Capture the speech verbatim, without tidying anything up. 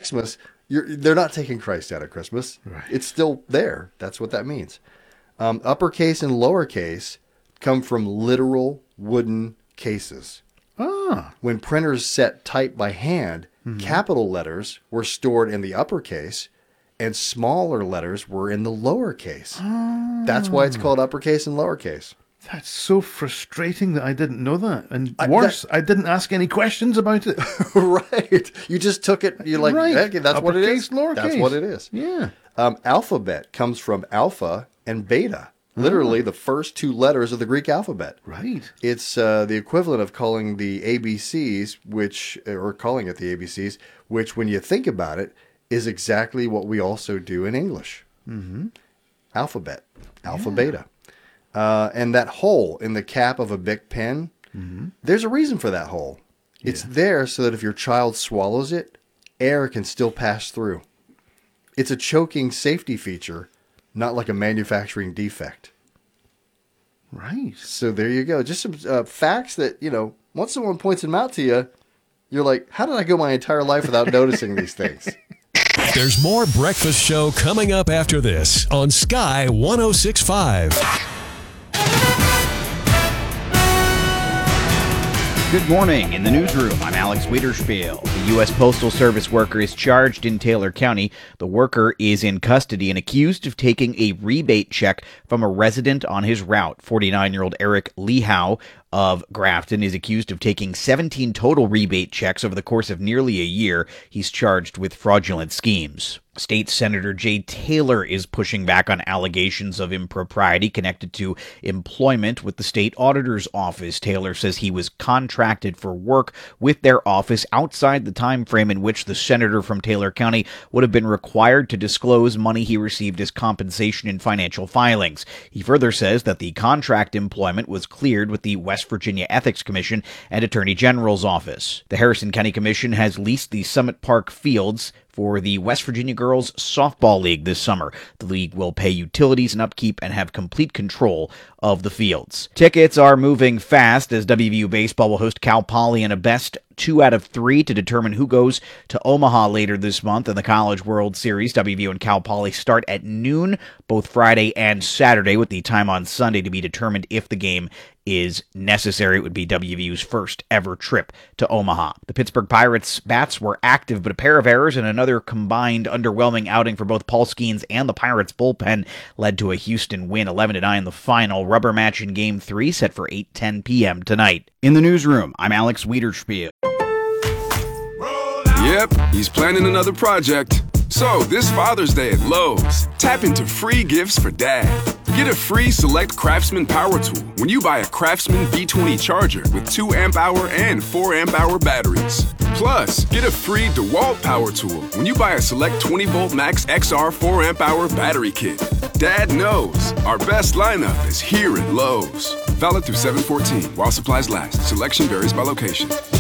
Xmas, you're, they're not taking Christ out at Christmas. Right. It's still there. That's what that means. Um, uppercase and lowercase come from literal wooden cases. Ah. When printers set type by hand, mm-hmm. capital letters were stored in the uppercase and smaller letters were in the lowercase. Ah. That's why it's called uppercase and lowercase. That's so frustrating that I didn't know that. And I, worse, that, I didn't ask any questions about it. Right. You just took it. You're like, right. hey, that's uppercase, what it is. Lowercase. That's what it is. Yeah. Um, alphabet comes from alpha and beta. Literally, oh. the first two letters of the Greek alphabet. Right. It's uh, the equivalent of calling the A B Cs, which, or calling it the A B Cs, which, when you think about it, is exactly what we also do in English. Mm-hmm. Alphabet, alpha, yeah. beta. Uh, and that hole in the cap of a Bic pen, mm-hmm. there's a reason for that hole. Yeah. It's there so that if your child swallows it, air can still pass through. It's a choking safety feature, not like a manufacturing defect. Right. So there you go. Just some uh, facts that, you know, once someone points them out to you, you're like, how did I go my entire life without noticing these things? There's more Breakfast Show coming up after this on Sky one oh six point five. Good morning. In the newsroom, I'm Alex Wiederspiel. The U S Postal Service worker is charged in Taylor County. The worker is in custody and accused of taking a rebate check from a resident on his route. forty-nine-year-old Eric Lehow of Grafton is accused of taking seventeen total rebate checks over the course of nearly a year. He's charged with fraudulent schemes. State Senator Jay Taylor is pushing back on allegations of impropriety connected to employment with the state auditor's office. Taylor says he was contracted for work with their office outside the time frame in which the senator from Taylor County would have been required to disclose money he received as compensation in financial filings. He further says that the contract employment was cleared with the West Virginia Ethics Commission and Attorney General's office. The Harrison County Commission has leased the Summit Park fields for the West Virginia Girls Softball League this summer. The league will pay utilities and upkeep and have complete control of the fields. Tickets are moving fast as W V U Baseball will host Cal Poly in a best two out of three to determine who goes to Omaha later this month in the College World Series. W V U and Cal Poly start at noon both Friday and Saturday, with the time on Sunday to be determined if the game is necessary. It would be W V U's first ever trip to Omaha. The Pittsburgh Pirates bats were active, but a pair of errors and another combined underwhelming outing for both Paul Skeens and the Pirates bullpen led to a Houston win eleven to nine in the final. Rubber match in Game three set for eight ten p.m. tonight. In the newsroom, I'm Alex Wiederspiel. Yep, he's planning another project. So, this Father's Day at Lowe's, tap into free gifts for Dad. Get a free Select Craftsman power tool when you buy a Craftsman V twenty charger with two amp hour and four amp hour batteries. Plus, get a free DeWalt power tool when you buy a Select twenty volt Max X R four amp hour battery kit. Dad knows our best lineup is here at Lowe's. Valid through seven fourteen while supplies last. Selection varies by location.